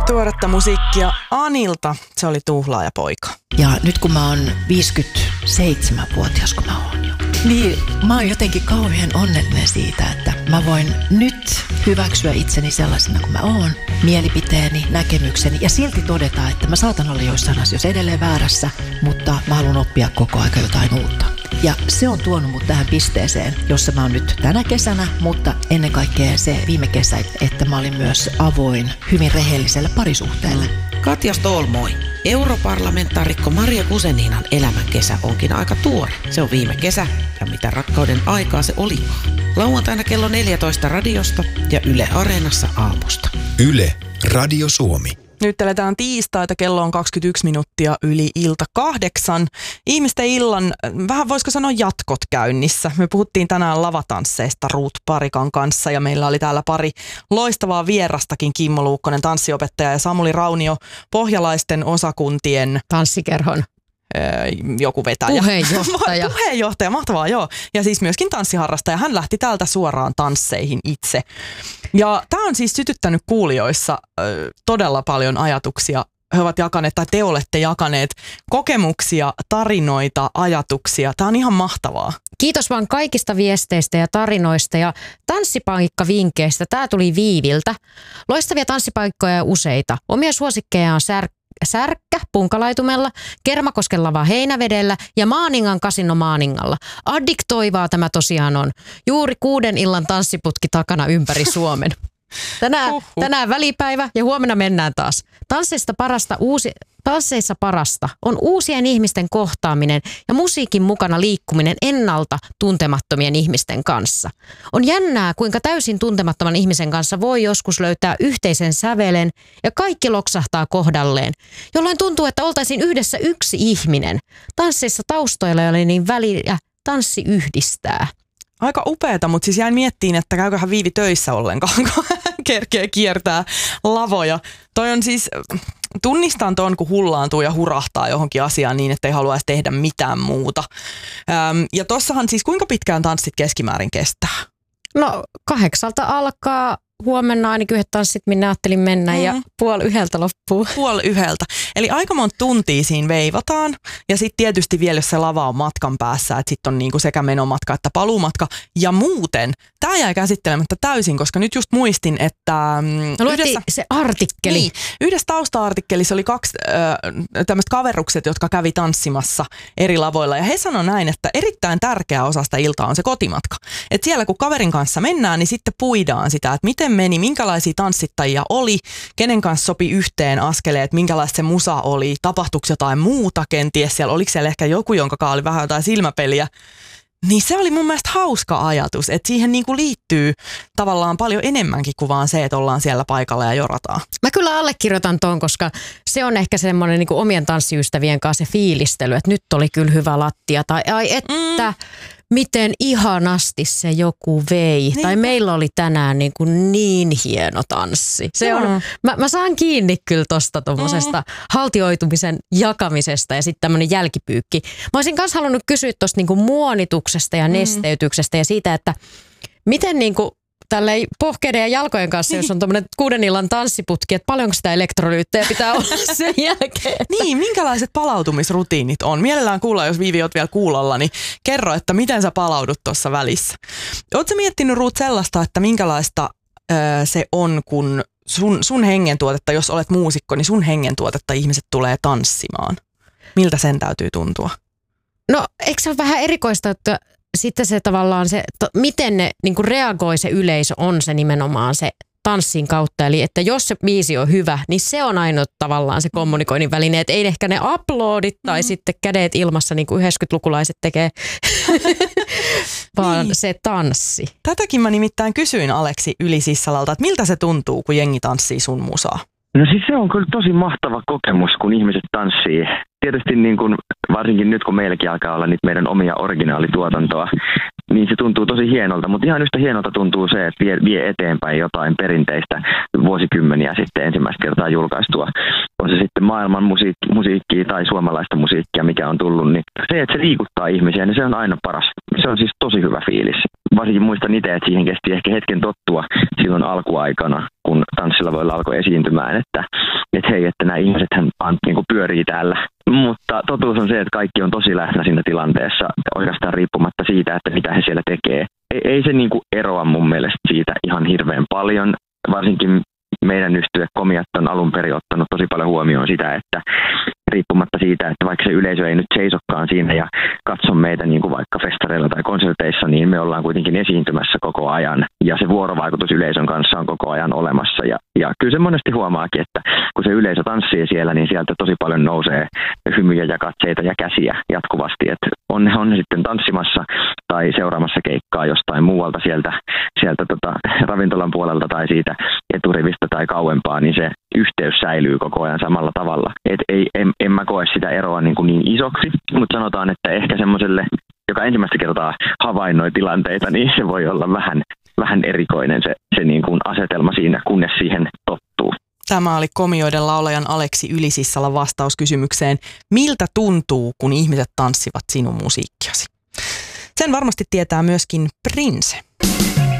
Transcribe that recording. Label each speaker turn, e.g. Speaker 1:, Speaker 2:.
Speaker 1: Tuoretta musiikkia Anilta, se oli Tuhlaajapoika.
Speaker 2: Ja nyt kun mä oon 57-vuotias, kun mä oon jo, niin mä oon jotenkin kauhean onnellinen siitä, että mä voin nyt hyväksyä itseni sellaisena kuin mä oon, mielipiteeni, näkemykseni ja silti todeta, että mä saatan olla joissain asioissa edelleen väärässä, mutta mä haluan oppia koko aika jotain uutta. Ja se on tuonut mut tähän pisteeseen, jossa mä oon nyt tänä kesänä, mutta ennen kaikkea se viime kesä, että mä olin myös avoin hyvin rehelliselle parisuhteelle.
Speaker 3: Katja Ståhl, moi. Europarlamentaarikko Maria Guzeninan elämän kesä onkin aika tuore. Se on viime kesä ja mitä rakkauden aikaa se olikaan. Lauantaina kello 14 radiosta ja Yle Areenassa aamusta.
Speaker 4: Yle, Radio Suomi.
Speaker 1: Nyt eletään tiistaita, kello on 21 minuuttia yli ilta 8. Ihmisten illan, vähän voisiko sanoa jatkot käynnissä. Me puhuttiin tänään lavatansseista Ruth Parikan kanssa ja meillä oli täällä pari loistavaa vierastakin. Kimmo Luukkonen, tanssiopettaja ja Samuli Raunio, pohjalaisten osakuntien
Speaker 5: tanssikerhon
Speaker 1: joku vetäjä. Puheenjohtaja, mahtavaa, joo. Ja siis myöskin tanssiharrastaja. Hän lähti täältä suoraan tansseihin itse. Ja tämä on siis sytyttänyt kuulijoissa todella paljon ajatuksia. He ovat jakaneet, tai te olette jakaneet kokemuksia, tarinoita, ajatuksia. Tämä on ihan mahtavaa.
Speaker 5: Kiitos vaan kaikista viesteistä ja tarinoista ja tanssipaikkavinkkeistä. Tämä tuli Viiviltä. Loistavia tanssipaikkoja useita. Omia suosikkeja on Särkkä Punkalaitumella, Kermakosken lava Heinävedellä ja Maaningan kasino Maaningalla. Addiktoivaa tämä tosiaan on. Juuri 6 illan tanssiputki takana ympäri Suomen. Tänään välipäivä ja huomenna mennään taas. Tansseissa parasta on uusien ihmisten kohtaaminen ja musiikin mukana liikkuminen ennalta tuntemattomien ihmisten kanssa. On jännää, kuinka täysin tuntemattoman ihmisen kanssa voi joskus löytää yhteisen sävelen ja kaikki loksahtaa kohdalleen, jolloin tuntuu, että oltaisiin yhdessä yksi ihminen. Tansseissa taustoilla ei ole niin väliä, tanssi yhdistää.
Speaker 1: Aika upeeta, mutta siis jäin miettiin, että käyköhän Viivi töissä ollenkaan, kun kerkee kiertää lavoja. Toi on siis, tunnistan ton, kun hullaantuu ja hurahtaa johonkin asiaan niin, että ei haluaisi tehdä mitään muuta. Ja tossahan siis kuinka pitkään tanssit keskimäärin kestää?
Speaker 5: No 8 alkaa. Huomenna ainakin yhdet tanssit, minne ajattelin mennä ja 12:30 loppuu.
Speaker 1: 12:30. Eli aika monta tuntia siinä veivataan. Ja sitten tietysti vielä, jos se lava on matkan päässä, että sitten on niinku sekä menomatka että paluumatka. Ja muuten, tämä jäi käsittelemättä täysin, koska nyt just muistin, että
Speaker 5: se artikkeli.
Speaker 1: Niin, yhdessä tausta-artikkelissa oli 2 tämmöiset kaverukset, jotka kävi tanssimassa eri lavoilla. Ja he sanoi näin, että erittäin tärkeä osa sitä iltaa on se kotimatka. Että siellä kun kaverin kanssa mennään, niin sitten puidaan sitä, että miten meni, minkälaisia tanssittajia oli, kenen kanssa sopi yhteen askeleet, minkälaista se musa oli, tapahtuiko jotain muuta kenties siellä, oliko siellä ehkä joku, jonka oli vähän jotain silmäpeliä. Niin se oli mun mielestä hauska ajatus, että siihen niinku liittyy tavallaan paljon enemmänkin kuin vaan se, että ollaan siellä paikalla ja jorataan.
Speaker 5: Mä kyllä allekirjoitan ton, koska se on ehkä semmoinen niinku omien tanssiystävien kanssa se fiilistely, että nyt oli kyllä hyvä lattia tai ai että miten ihanasti se joku vei. Niin. Tai meillä oli tänään niin hieno tanssi. Se on, mä saan kiinni kyllä tosta tommosesta haltioitumisen jakamisesta ja sitten tämmönen jälkipyykki. Mä olisin myös halunnut kysyä tosta muonituksesta ja nesteytyksestä ja siitä, että miten tälleen pohkeiden ja jalkojen kanssa, jos on tommoinen 6 illan tanssiputki, että paljonko sitä elektrolyyttejä pitää olla sen jälkeen?
Speaker 1: Niin, minkälaiset palautumisrutiinit on? Mielellään kuulla, jos Viivi oot vielä kuulolla, niin kerro, että miten sä palaudut tuossa välissä. Ootko sä miettinyt, Ruut, sellaista, että minkälaista se on, kun sun hengentuotetta, jos olet muusikko, niin sun hengentuotetta ihmiset tulee tanssimaan? Miltä sen täytyy tuntua?
Speaker 5: No, eikö se ole vähän erikoista, että sitten se tavallaan se, miten ne reagoi se yleisö on se nimenomaan se tanssin kautta. Eli että jos se biisi on hyvä, niin se on ainoa tavallaan se kommunikoinnin väline. Että ei ehkä ne uploadit tai sitten kädet ilmassa niin kuin 90-lukulaiset tekee, vaan se tanssi.
Speaker 1: Tätäkin mä nimittäin kysyin Aleksi Yli-Sissalalta, että miltä se tuntuu, kun jengi tanssii sun musaa?
Speaker 6: No siis se on kyllä tosi mahtava kokemus, kun ihmiset tanssii. Tietysti varsinkin nyt, kun meilläkin alkaa olla niitä meidän omia originaalituotantoa, niin se tuntuu tosi hienolta. Mutta ihan yhtä hienolta tuntuu se, että vie eteenpäin jotain perinteistä vuosikymmeniä sitten ensimmäistä kertaa julkaistua. On se sitten maailman musiikkia tai suomalaista musiikkia, mikä on tullut, niin se, että se liikuttaa ihmisiä, niin se on aina paras. Se on siis tosi hyvä fiilis. Varsinkin muistan itse, että siihen kesti ehkä hetken tottua silloin alkuaikana, kun tanssilavoilla alkoi esiintymään, että että hei, että nämä ihmisethän vaan niin kuin pyörii täällä. Mutta totuus on se, että kaikki on tosi läsnä siinä tilanteessa, oikeastaan riippumatta siitä, että mitä he siellä tekee. Ei se niin kuin eroa mun mielestä siitä ihan hirveän paljon, varsinkin meidän yhtye Komiat on alun perin ottanut tosi paljon huomioon sitä, että riippumatta siitä, että vaikka se yleisö ei nyt seisokkaan siinä ja katso meitä niin kuin vaikka festareilla tai konserteissa, niin me ollaan kuitenkin esiintymässä koko ajan ja se vuorovaikutus yleisön kanssa on koko ajan olemassa. Ja kyllä se monesti huomaakin, että kun se yleisö tanssii siellä, niin sieltä tosi paljon nousee hymyjä ja katseita ja käsiä jatkuvasti. Että on ne sitten tanssimassa tai seuraamassa keikkaa jostain muualta sieltä ravintolan puolelta tai siitä eturivistä tai kauempaa, niin se yhteys säilyy koko ajan samalla tavalla. En mä koe sitä eroa niin isoksi, mutta sanotaan, että ehkä semmoiselle, joka ensimmäistä kertaa havainnoi tilanteita, niin se voi olla vähän erikoinen se niin kuin asetelma siinä, kunnes siihen tottuu.
Speaker 1: Tämä oli Komioiden laulajan Aleksi Ylisissalan vastaus kysymykseen, miltä tuntuu, kun ihmiset tanssivat sinun musiikkiasi. Sen varmasti tietää myöskin Prince.